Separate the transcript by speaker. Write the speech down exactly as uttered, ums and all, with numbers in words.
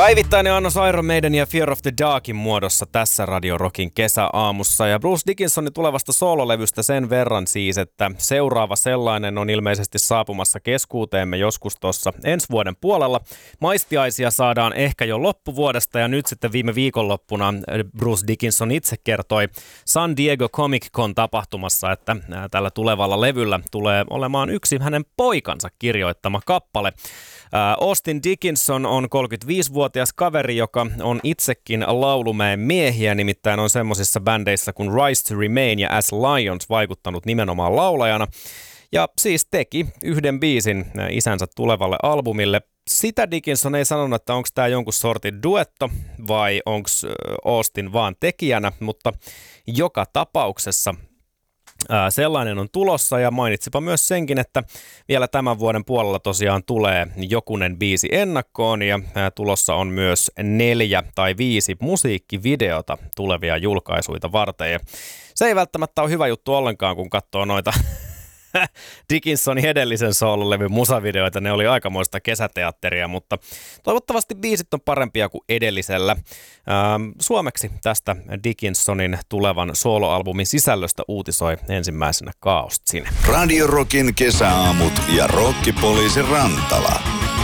Speaker 1: Päivittäinen annos Iron Maiden ja Fear of the Darkin muodossa tässä Radio Rockin kesäaamussa. Ja Bruce Dickinsonin tulevasta soololevystä sen verran siis, että seuraava sellainen on ilmeisesti saapumassa keskuuteemme joskus tuossa ensi vuoden puolella. Maistiaisia saadaan ehkä jo loppuvuodesta ja nyt sitten viime viikonloppuna Bruce Dickinson itse kertoi San Diego Comic Con tapahtumassa, että tällä tulevalla levyllä tulee olemaan yksi hänen poikansa kirjoittama kappale. Austin Dickinson on kolmekymmentäviisivuotias kaveri, joka on itsekin laulumäen miehiä, nimittäin on semmoisissa bändeissä kuin Rise to Remain ja As Lions vaikuttanut nimenomaan laulajana. Ja siis teki yhden biisin isänsä tulevalle albumille. Sitä Dickinson ei sanonut, että onko tämä jonkun sortin duetto vai onko Austin vaan tekijänä, mutta joka tapauksessa sellainen on tulossa ja mainitsipa myös senkin, että vielä tämän vuoden puolella tosiaan tulee jokunen biisi ennakkoon ja tulossa on myös neljä tai viisi musiikkivideota tulevia julkaisuita varten. Ja se ei välttämättä ole hyvä juttu ollenkaan, kun katsoo noita Dickinsonin edellisen soololevyn musavideoita. Ne oli aikamoista kesäteatteria, mutta toivottavasti biisit on parempia kuin edellisellä. Ähm, suomeksi tästä Dickinsonin tulevan sooloalbumin sisällöstä uutisoi ensimmäisenä Kaost Sine.
Speaker 2: Radio Rockin kesäaamut ja Rokkipoliisi Rantala.